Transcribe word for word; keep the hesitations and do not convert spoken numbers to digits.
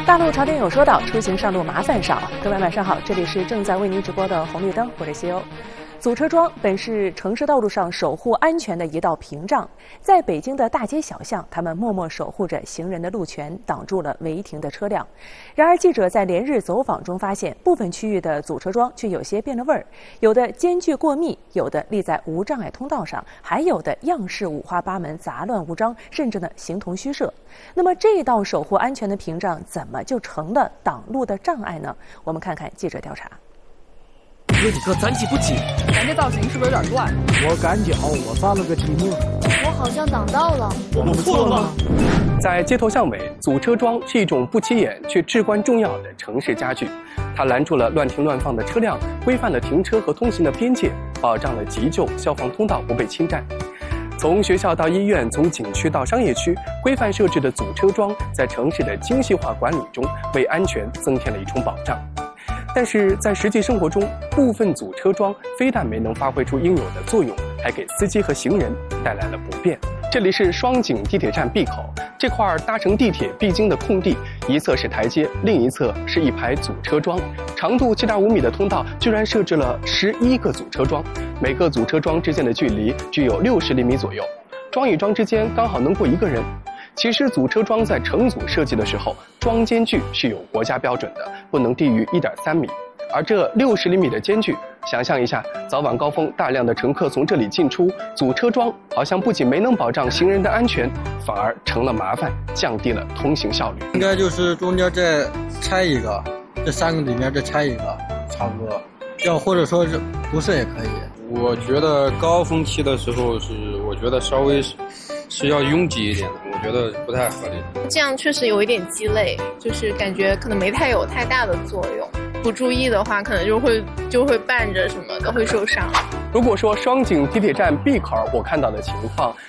大陆潮点有说到，出行上路麻烦少。各位晚上好，这里是正在为您直播的红绿灯，我是西欧。阻车桩本是城市道路上守护安全的一道屏障，在北京的大街小巷，他们默默守护着行人的路权，挡住了违停的车辆。然而，记者在连日走访中发现，部分区域的阻车桩却有些变了味儿，有的间距过密，有的立在无障碍通道上，还有的样式五花八门、杂乱无章，甚至呢形同虚设。那么，这道守护安全的屏障怎么就成了挡路的障碍呢？我们看看记者调查。 哥，你哥攒起不起， 咱这造型是不是有点乱？ 我赶脚，我发了个题目。 我好像挡到了。 我们错了吗？ 在街头巷尾，阻车桩是一种不起眼却至关重要的城市家具。它拦住了乱停乱放的车辆，规范了停车和通行的边界，保障了急救、消防通道不被侵占。从学校到医院，从景区到商业区，规范设置的阻车桩在城市的精细化管理中，为安全增添了一重保障。但是在实际生活中，部分阻车桩非但没能发挥出应有的作用，还给司机和行人带来了不便。这里是双井地铁站 B 口，这块搭乘地铁必经的空地，一侧是台阶，另一侧是一排阻车桩。长度 七点五米的通道居然设置了十一个阻车桩，每个阻车桩之间的距离只有六十厘米左右，桩与桩之间刚好能过一个人。其实阻车桩在成组设计的时候，桩间距是有国家标准的，不能低于 一点三米。而这六十厘米的间距，想象一下，早晚高峰大量的乘客从这里进出，阻车桩好像不仅没能保障行人的安全，反而成了麻烦，降低了通行效率。 应该就是中间再拆一个，这三个里面再拆一个，差不多。要或者说是不是也可以。 我觉得高峰期的时候是，我觉得稍微是是要拥挤一点的，我觉得不太合理。 这样确实有一点鸡肋，就是感觉可能没太有太大的作用。不注意的话，可能就会就会绊着什么的，会受伤。 如果说双井地铁站 B 口我看到的情况